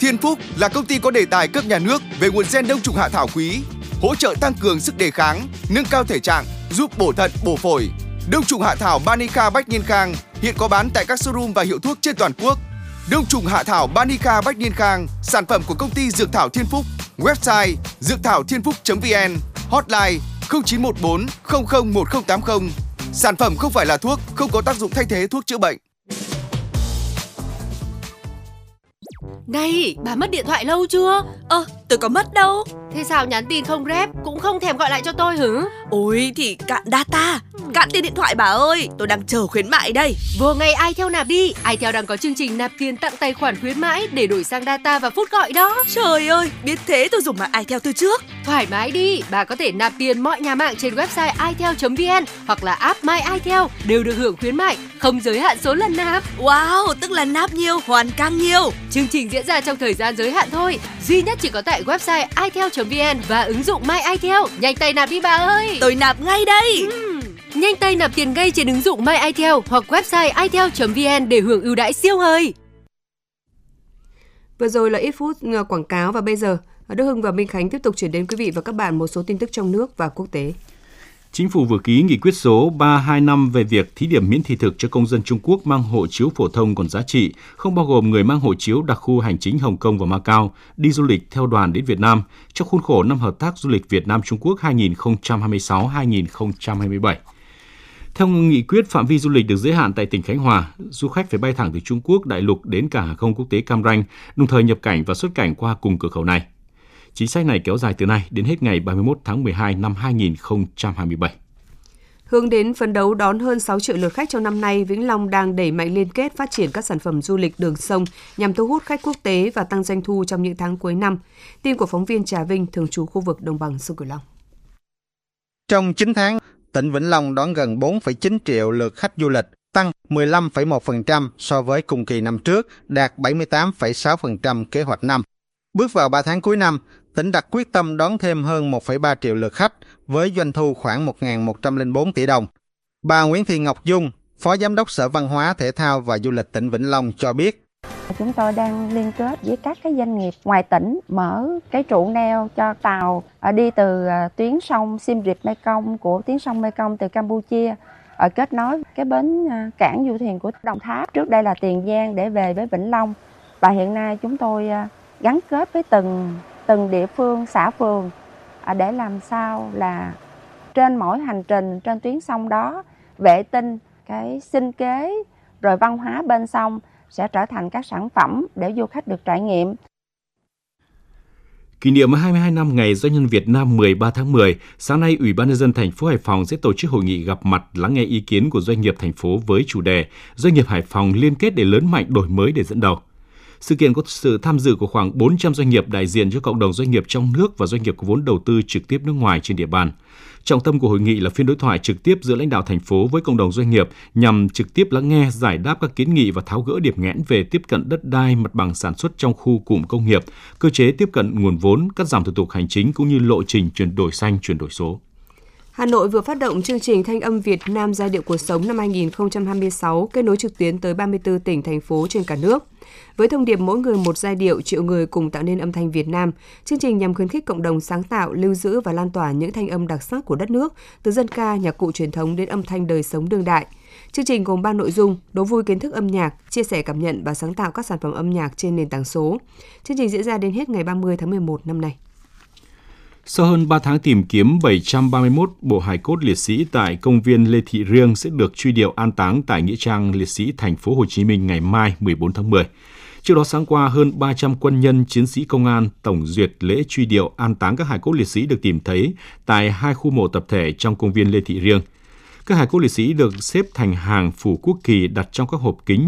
Thiên Phúc là công ty có đề tài cấp nhà nước về nguồn gen đông trùng hạ thảo quý, hỗ trợ tăng cường sức đề kháng, nâng cao thể trạng, giúp bổ thận, bổ phổi. Đông trùng hạ thảo Banica Bách Niên Khang hiện có bán tại các showroom và hiệu thuốc trên toàn quốc. Đông trùng hạ thảo Banica Bách Niên Khang, sản phẩm của công ty Dược thảo Thiên Phúc. Website dược thảo thiên phúc.vn, hotline 0914 00 1080. Sản phẩm không phải là thuốc, không có tác dụng thay thế thuốc chữa bệnh. Này, bà mất điện thoại lâu chưa? Tôi có mất đâu. Thế sao nhắn tin không rep, cũng không thèm gọi lại cho tôi hử? Ôi thì cạn data, cạn tiền điện thoại bà ơi, tôi đang chờ khuyến mại đây. Vừa ngày iTel nạp đi, iTel đang có chương trình nạp tiền tặng tài khoản khuyến mãi để đổi sang data và phút gọi đó. Trời ơi, biết thế tôi dùng mạng iTel từ trước. Thoải mái đi, bà có thể nạp tiền mọi nhà mạng trên website itel.vn hoặc là app My iTel đều được hưởng khuyến mại, không giới hạn số lần nạp. Wow, tức là nạp nhiều, hoàn càng nhiều. Chương trình diễn ra trong thời gian giới hạn thôi, duy nhất chỉ có tại website itel.vn và ứng dụng My iTel. Nhanh tay nạp đi bà ơi. Tôi nạp ngay đây. Nhanh tay nạp tiền ngay trên ứng dụng My iTel hoặc website itel.vn để hưởng ưu đãi siêu hời. Vừa rồi là ít phút quảng cáo và bây giờ Đức Hưng và Minh Khánh tiếp tục chuyển đến quý vị và các bạn một số tin tức trong nước và quốc tế. Chính phủ vừa ký nghị quyết số 325 về việc thí điểm miễn thị thực cho công dân Trung Quốc mang hộ chiếu phổ thông còn giá trị, không bao gồm người mang hộ chiếu đặc khu hành chính Hồng Kông và Macau, đi du lịch theo đoàn đến Việt Nam trong khuôn khổ năm hợp tác du lịch Việt Nam Trung Quốc 2026-2027. Theo nghị quyết, phạm vi du lịch được giới hạn tại tỉnh Khánh Hòa, du khách phải bay thẳng từ Trung Quốc đại lục đến cảng hàng không quốc tế Cam Ranh, đồng thời nhập cảnh và xuất cảnh qua cùng cửa khẩu này. Chính sách này kéo dài từ nay đến hết ngày 31 tháng 12 năm 2027. Hướng đến phấn đấu đón hơn 6 triệu lượt khách trong năm nay, Vĩnh Long đang đẩy mạnh liên kết phát triển các sản phẩm du lịch đường sông nhằm thu hút khách quốc tế và tăng doanh thu trong những tháng cuối năm. Tin của phóng viên Trà Vinh, thường trú khu vực đồng bằng sông Cửu Long. Trong 9 tháng, tỉnh Vĩnh Long đón gần 4,9 triệu lượt khách du lịch, tăng 15,1% so với cùng kỳ năm trước, đạt 78,6% kế hoạch năm. Bước vào 3 tháng cuối năm, tỉnh đặt quyết tâm đón thêm hơn 1,3 triệu lượt khách với doanh thu khoảng 1.104 tỷ đồng. Bà Nguyễn Thị Ngọc Dung, Phó Giám đốc Sở Văn hóa, Thể thao và Du lịch tỉnh Vĩnh Long cho biết. Chúng tôi đang liên kết với các cái doanh nghiệp ngoài tỉnh mở cái trụ neo cho tàu đi từ tuyến sông Siem Reap Mekong của tuyến sông Mekong từ Campuchia kết nối cái bến cảng du thuyền của Đồng Tháp, trước đây là Tiền Giang, để về với Vĩnh Long. Và hiện nay chúng tôi gắn kết với từng địa phương, xã phường để làm sao là trên mỗi hành trình trên tuyến sông đó, vệ tinh, cái sinh kế rồi văn hóa bên sông sẽ trở thành các sản phẩm để du khách được trải nghiệm. Kỷ niệm 22 năm Ngày Doanh nhân Việt Nam 13 tháng 10, sáng nay Ủy ban nhân dân thành phố Hải Phòng sẽ tổ chức hội nghị gặp mặt lắng nghe ý kiến của doanh nghiệp thành phố với chủ đề Doanh nghiệp Hải Phòng liên kết để lớn mạnh đổi mới để dẫn đầu. Sự kiện có sự tham dự của khoảng 400 doanh nghiệp đại diện cho cộng đồng doanh nghiệp trong nước và doanh nghiệp có vốn đầu tư trực tiếp nước ngoài trên địa bàn. Trọng tâm của hội nghị là phiên đối thoại trực tiếp giữa lãnh đạo thành phố với cộng đồng doanh nghiệp nhằm trực tiếp lắng nghe, giải đáp các kiến nghị và tháo gỡ điểm nghẽn về tiếp cận đất đai, mặt bằng sản xuất trong khu cụm công nghiệp, cơ chế tiếp cận nguồn vốn, cắt giảm thủ tục hành chính cũng như lộ trình chuyển đổi xanh, chuyển đổi số. Hà Nội vừa phát động chương trình Thanh âm Việt Nam giai điệu cuộc sống năm 2026, kết nối trực tuyến tới 34 tỉnh, thành phố trên cả nước. Với thông điệp mỗi người một giai điệu, triệu người cùng tạo nên âm thanh Việt Nam, chương trình nhằm khuyến khích cộng đồng sáng tạo, lưu giữ và lan tỏa những thanh âm đặc sắc của đất nước, từ dân ca, nhạc cụ truyền thống đến âm thanh đời sống đương đại. Chương trình gồm 3 nội dung: đố vui kiến thức âm nhạc, chia sẻ cảm nhận và sáng tạo các sản phẩm âm nhạc trên nền tảng số. Chương trình diễn ra đến hết ngày 30 tháng 11 năm nay. Sau hơn 3 tháng tìm kiếm, 731 bộ hài cốt liệt sĩ tại công viên Lê Thị Riêng sẽ được truy điệu an táng tại nghĩa trang liệt sĩ thành phố Hồ Chí Minh ngày mai 14 tháng 10. Trước đó sáng qua, hơn 300 quân nhân, chiến sĩ công an tổng duyệt lễ truy điệu an táng các hài cốt liệt sĩ được tìm thấy tại 2 khu mộ tập thể trong công viên Lê Thị Riêng. Các hài cốt liệt sĩ được xếp thành hàng phủ quốc kỳ đặt trong các hộp kính